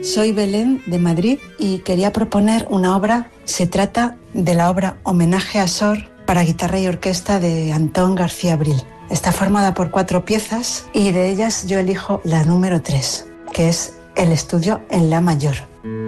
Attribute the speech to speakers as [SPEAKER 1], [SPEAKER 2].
[SPEAKER 1] Soy Belén de Madrid y quería proponer una obra. Se trata de la obra Homenaje a Sor para guitarra y orquesta de Antón García Abril. Está formada por 4 piezas y de ellas yo elijo la número 3, que es el estudio en la mayor.